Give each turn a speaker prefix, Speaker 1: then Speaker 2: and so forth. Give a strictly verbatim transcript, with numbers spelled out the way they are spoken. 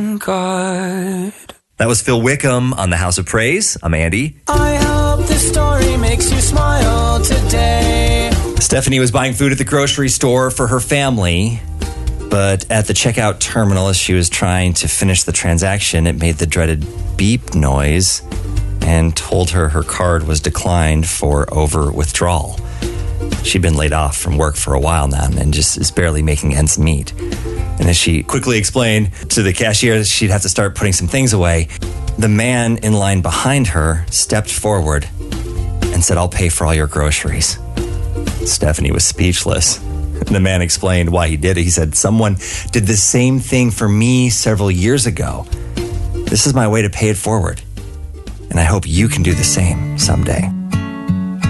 Speaker 1: God.
Speaker 2: That was Phil Wickham on the House of Praise. I'm Andy.
Speaker 1: I hope this story makes you smile today.
Speaker 2: Stephanie was buying food at the grocery store for her family, but at the checkout terminal, as she was trying to finish the transaction, it made the dreaded beep noise and told her her card was declined for over withdrawal. She'd been laid off from work for a while now and just is barely making ends meet. And as she quickly explained to the cashier she'd have to start putting some things away, the man in line behind her stepped forward and said, "I'll pay for all your groceries." Stephanie was speechless. The man explained why he did it. He said, "Someone did the same thing for me several years ago. This is my way to pay it forward. And I hope you can do the same someday."